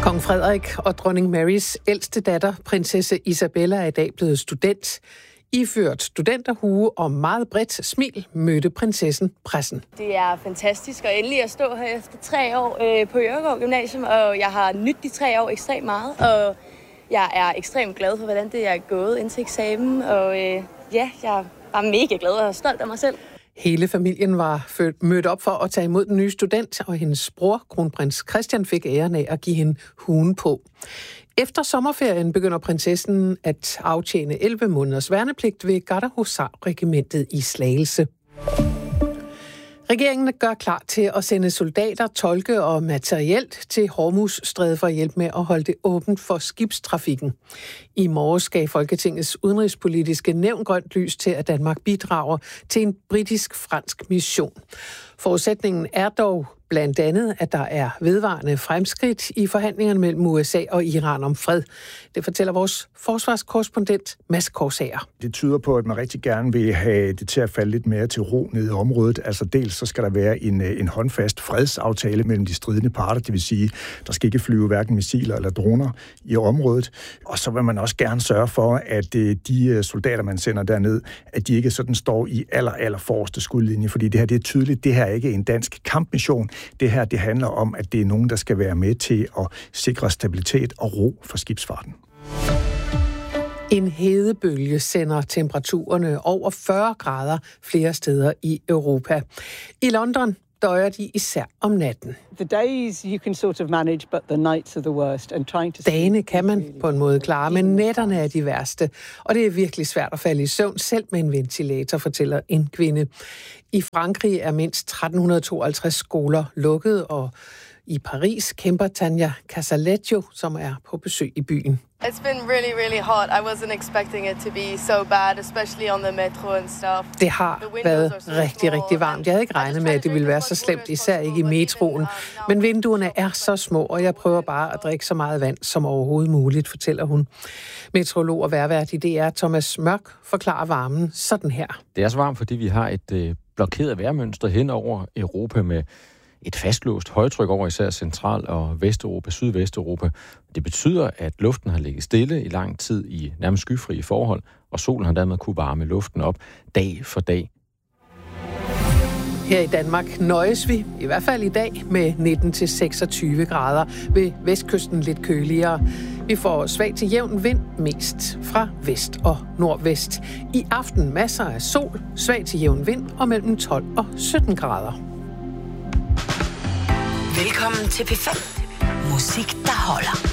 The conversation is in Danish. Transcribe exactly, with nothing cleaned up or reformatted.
Kong Frederik og dronning Marys ældste datter, prinsesse Isabella, er i dag blevet student. Iført studenterhue og meget bredt smil mødte prinsessen pressen. Det er fantastisk at endelig at stå her efter tre år øh, på Øregård Gymnasium, og jeg har nydt de tre år ekstremt meget, og jeg er ekstremt glad for, hvordan det er gået indtil eksamen, og øh, ja, jeg er mega glad og stolt af mig selv. Hele familien var mødt op for at tage imod den nye student, og hendes bror, kronprins Christian, fik æren af at give hende huen på. Efter sommerferien begynder prinsessen at aftjene elleve måneders værnepligt ved Gardehusarregimentet i Slagelse. Regeringen gør klar til at sende soldater, tolke og materielt til Hormuzstrædet for at hjælpe med at holde det åbent for skibstrafikken. I morges gav Folketingets udenrigspolitiske nævn grønt lys til, at Danmark bidrager til en britisk-fransk mission. Forudsætningen er dog blandt andet, at der er vedvarende fremskridt i forhandlingerne mellem U S A og Iran om fred. Det fortæller vores forsvarskorrespondent Mads Korsager. Det tyder på, at man rigtig gerne vil have det til at falde lidt mere til ro nede i området. Altså dels så skal der være en, en håndfast fredsaftale mellem de stridende parter, det vil sige, der skal ikke flyve hverken missiler eller droner i området. Og så vil man også gerne sørge for, at de soldater, man sender derned, at de ikke sådan står i aller, aller forreste skudlinje, fordi det her det er tydeligt, det her er ikke en dansk kampmission. Det her, det handler om, at det er nogen, der skal være med til at sikre stabilitet og ro for skibsfarten. En hedebølge sender temperaturerne over fyrre grader flere steder i Europa. I London døjer de især om natten. The days you can sort of manage, but the nights are the worst. And trying to Dagene kan man på en måde klare, men nætterne er de værste. Og det er virkelig svært at falde i søvn, selv med en ventilator, fortæller en kvinde. I Frankrig er mindst tretten tooghalvtreds skoler lukket, og i Paris kæmper Tanja Casaleccio, som er på besøg i byen. It's been really, really hot. I wasn't expecting it to be so bad, especially on the metro and stuff. Det har været rigtig, rigtig varmt. Jeg havde ikke regnet med, at det ville være så slemt, især ikke i metroen. Men vinduerne er så små, og jeg prøver bare at drikke så meget vand som overhovedet muligt, fortæller hun. Meteorolog og vejrvært i D R Thomas Mørk forklarer varmen sådan her. Det er så varmt, fordi vi har et øh, blokeret vejrmønster hen over Europa med et fastlåst højtryk over især Central- og Vesteuropa, Sydvesteuropa. Det betyder, at luften har ligget stille i lang tid i nærmest skyfrie forhold, og solen har dermed kunne varme luften op dag for dag. Her i Danmark nøjes vi, i hvert fald i dag, med nitten til seksogtyve grader. Ved vestkysten lidt køligere. Vi får svag til jævn vind, mest fra vest og nordvest. I aften masser af sol, svag til jævn vind og mellem tolv og sytten grader. Velkommen til P fem. Musik, der holder.